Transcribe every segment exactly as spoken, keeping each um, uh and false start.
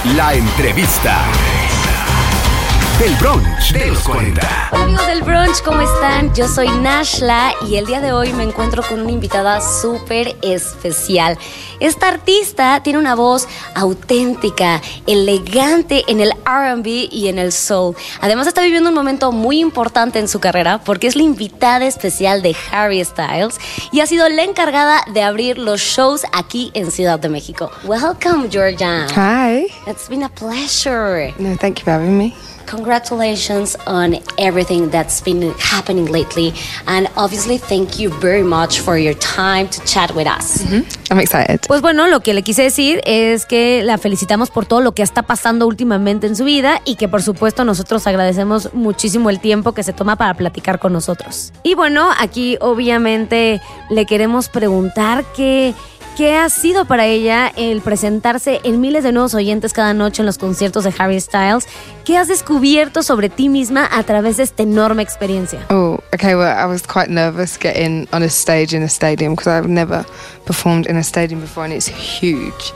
La entrevista del brunch de los cuarenta. Hola amigos del brunch, ¿cómo están? Yo soy Nashla y el día de hoy me encuentro con una invitada súper especial. Esta artista tiene una voz auténtica, elegante en el R and B y en el soul. Además está viviendo un momento muy importante en su carrera porque es la invitada especial de Harry Styles y ha sido la encargada de abrir los shows aquí en Ciudad de México. Welcome, Georgia. Hi. It's been a pleasure. No, thank you for having me. Congratulations on everything that's been happening lately, and obviously thank you very much for your time to chat with us. Mm-hmm. I'm excited. Pues bueno, lo que le quise decir es que la felicitamos por todo lo que está pasando últimamente en su vida y que por supuesto nosotros agradecemos muchísimo el tiempo que se toma para platicar con nosotros. Y bueno, aquí obviamente le queremos preguntar que ¿qué ha sido para ella el presentarse en miles de nuevos oyentes cada noche en los conciertos de Harry Styles? ¿Qué has descubierto sobre ti misma a través de esta enorme experiencia? Oh, okay, well, I was quite nervous getting on a stage in a stadium because I've never performed in a stadium before and it's huge.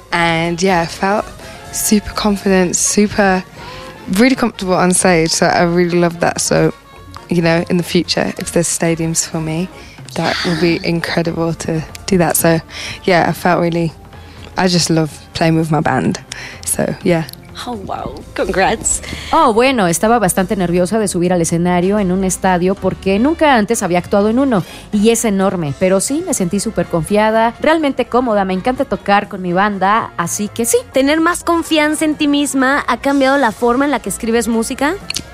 And yeah, I felt super confident, super, really comfortable on stage. So I really love that. So, you know, in the future, if there's stadiums for me, that would be incredible to do that. So yeah, I felt really, I just love playing with my band. So yeah. Oh, wow. Congrats. Oh, bueno, estaba bastante nerviosa de subir al escenario en un estadio porque nunca antes había actuado en uno y es enorme, pero sí, me sentí súper confiada, realmente cómoda, me encanta tocar con mi banda, así que sí. ¿Tener más confianza en ti misma ha cambiado la forma en la que escribes música?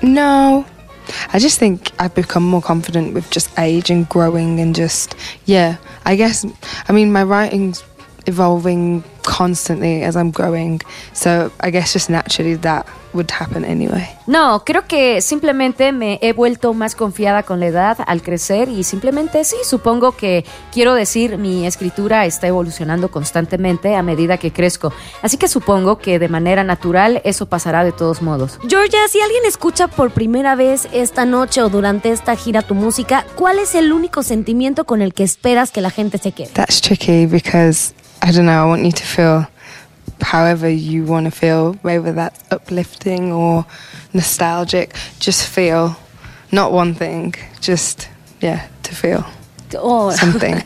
No. I just think I've become more confident with just age and growing and just, yeah, I guess, I mean, my writing's evolving constantly as I'm growing, so I guess just naturally that would happen anyway. No, creo que simplemente me he vuelto más confiada con la edad al crecer y simplemente sí, supongo que quiero decir mi escritura está evolucionando constantemente a medida que crezco, así que supongo que de manera natural eso pasará de todos modos. Georgia, si alguien escucha por primera vez esta noche o durante esta gira tu música, ¿cuál es el único sentimiento con el que esperas que la gente se quede? That's tricky because I don't know, I want you to feel however you want to feel, whether that's uplifting or nostalgic. Just feel, not one thing, just, yeah, to feel oh. something.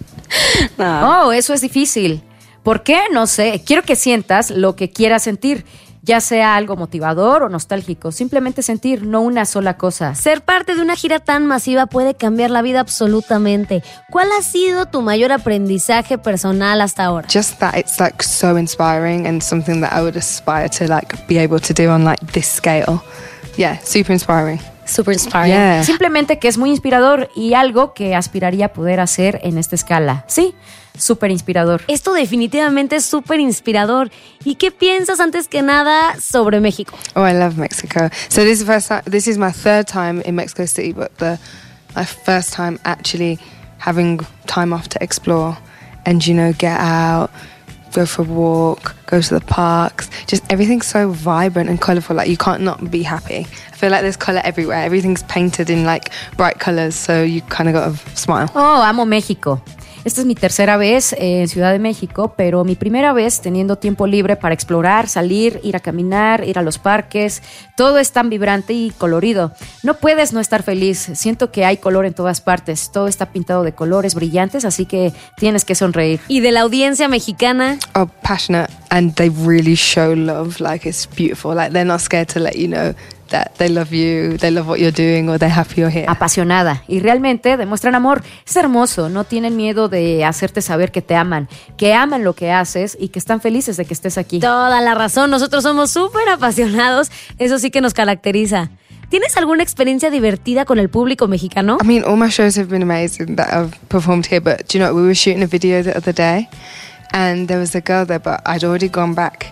No. Oh, eso es difícil. ¿Por qué? No sé. Quiero que sientas lo que quieras sentir, ya sea algo motivador o nostálgico. Simplemente sentir, no una sola cosa. Ser parte de una gira tan masiva puede cambiar la vida absolutamente. ¿Cuál ha sido tu mayor aprendizaje personal hasta ahora? Just that it's like so inspiring and something that I would aspire to like be able to do on like this scale. Yeah, super inspiring. Super inspiring. Yeah. Simplemente que es muy inspirador y algo que aspiraría a poder hacer en esta escala. Sí, súper inspirador. Esto definitivamente es súper inspirador. ¿Y qué piensas antes que nada sobre México? Oh, I love Mexico. So this is the first time, this is my third time in Mexico City, but the my first time actually having time off to explore and, you know, get out, go for a walk, go to the parks. Just everything's so vibrant and colourful. Like you can't not be happy. I feel like there's colour everywhere. Everything's painted in like bright colours, so you kind of got to smile. Oh, amo México. Esta es mi tercera vez en Ciudad de México, pero mi primera vez teniendo tiempo libre para explorar, salir, ir a caminar, ir a los parques. Todo es tan vibrante y colorido. No puedes no estar feliz. Siento que hay color en todas partes. Todo está pintado de colores brillantes, así que tienes que sonreír. ¿Y de la audiencia mexicana? Oh, passionate, and they really show love. Like it's beautiful. Like they're not scared to let you know that they love you, they love what you're doing, or they're happy you're here. Apasionada. Y realmente demuestran amor. Es hermoso. No tienen miedo de hacerte saber que te aman, que aman lo que haces y que están felices de que estés aquí. Toda la razón. Nosotros somos súper apasionados. Eso sí que nos caracteriza. ¿Tienes alguna experiencia divertida con el público mexicano? I mean, all my shows have been amazing that I've performed here, but do you know what? We were shooting a video the other day and there was a girl there, but I'd already gone back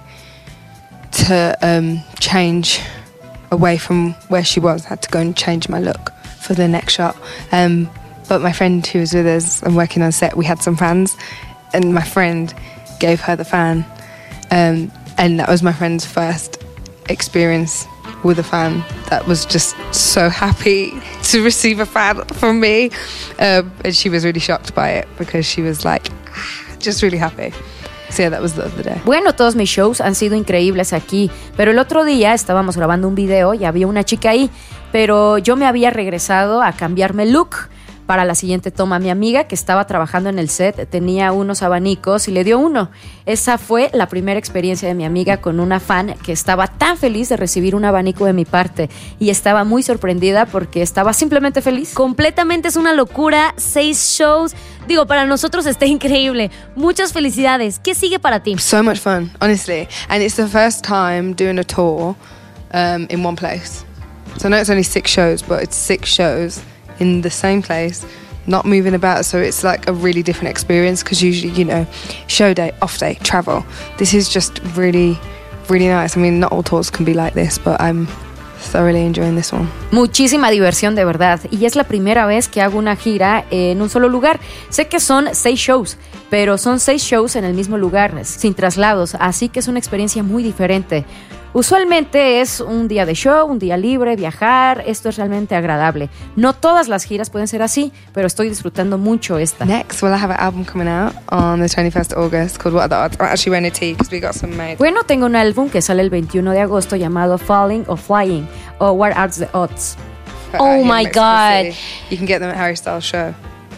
to um, change away from where she was. I had to go and change my look for the next shot. Um, but my friend who was with us and working on set, we had some fans, and my friend gave her the fan. Um, and that was my friend's first experience with a fan. That was just so happy to receive a fan from me. Um, and she was really shocked by it because she was like, just really happy. So yeah, that was the other day. Bueno, todos mis shows han sido increíbles aquí, pero el otro día estábamos grabando un video y había una chica ahí, pero yo me había regresado a cambiarme look para la siguiente toma. Mi amiga que estaba trabajando en el set tenía unos abanicos y le dio uno. Esa fue la primera experiencia de mi amiga con una fan que estaba tan feliz de recibir un abanico de mi parte y estaba muy sorprendida porque estaba simplemente feliz. Completamente es una locura, seis shows. Digo, para nosotros está increíble. Muchas felicidades. ¿Qué sigue para ti? So much fun, honestly. And it's the first time doing a tour um, in one place. So I know it's only six shows, but it's six shows in the same place, not moving about, so it's like a really different experience because usually, you know, show day, off day, travel. This is just really, really nice. I mean, not all tours can be like this, but I'm thoroughly enjoying this one. Muchísima diversión, de verdad, y es la primera vez que hago una gira en un solo lugar. Sé que son seis shows, pero son seis shows en el mismo lugar, sin traslados, así que es una experiencia muy diferente. Usualmente es un día de show, un día libre, viajar. Esto es realmente agradable. No todas las giras pueden ser así, pero estoy disfrutando mucho esta. Next, well, I have an album coming out on the twenty-first of August called What Are the Odds? I'm actually wearing a tee because we got some made. Bueno, tengo un álbum que sale el veintiuno de agosto llamado Falling or Flying o What Are the Odds. Put Oh out here in my Mexico God. City. You can get them at Harry Styles' show.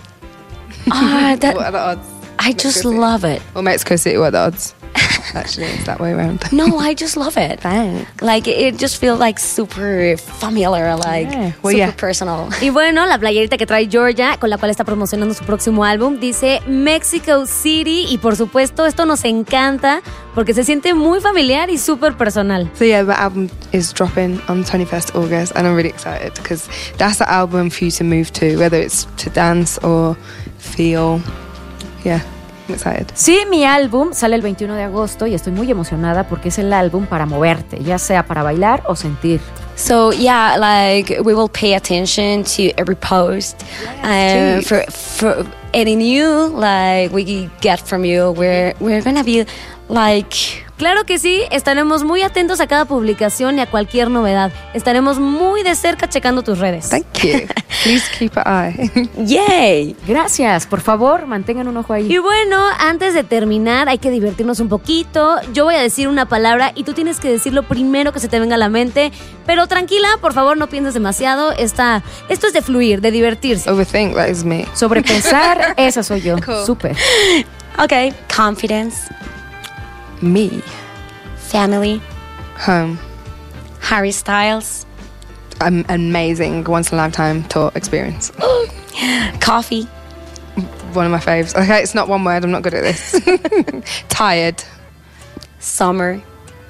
Ah, that, What are the odds? I just Mexico City. love it. Or Mexico City, what are the odds? Actually, it's that way around. No, I just love it. Thanks. Like, it just feels like super familiar, like Yeah, well, super yeah. personal. Y bueno, la playerita que trae Georgia, con la cual está promocionando su próximo álbum, dice Mexico City. Y por supuesto, esto nos encanta porque se siente muy familiar y súper personal. So yeah, the album is dropping on the twenty-first of August and I'm really excited because that's the album for you to move to, whether it's to dance or feel. Yeah, I'm excited. Sí, mi álbum sale el veintiuno de agosto y estoy muy emocionada porque es el álbum para moverte, ya sea para bailar o sentir. So yeah, like we will pay attention to every post, um, for for any new like we get from you. We're we're gonna be like. Claro que sí, estaremos muy atentos a cada publicación y a cualquier novedad. Estaremos muy de cerca checando tus redes. Thank you. Please keep an eye. Yay. Gracias, por favor, mantengan un ojo ahí. Y bueno, antes de terminar, hay que divertirnos un poquito. Yo voy a decir una palabra y tú tienes que decir lo primero que se te venga a la mente. Pero tranquila, por favor, no pienses demasiado. Esta, esto es de fluir, de divertirse. Overthink, that is me. Sobrepensar, esa soy yo. Cool. Súper. Ok. Confidence, Me. family, Home. Harry Styles, Am- amazing once in a lifetime tour experience. coffee, One of my faves. Okay, it's not one word, I'm not good at this. Tired. summer,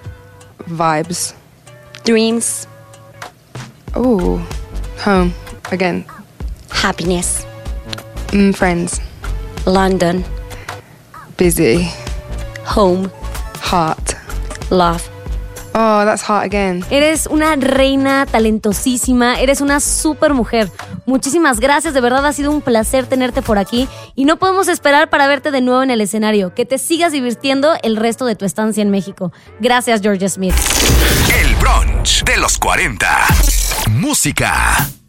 Vibes. dreams, Oh, home. Again. happiness, Mm, friends. London, Busy. home, Heart. love. Oh, that's heart again. Eres una reina talentosísima, eres una super mujer. Muchísimas gracias, de verdad ha sido un placer tenerte por aquí y no podemos esperar para verte de nuevo en el escenario. Que te sigas divirtiendo el resto de tu estancia en México. Gracias, Georgia Smith. El brunch de los cuarenta. Música.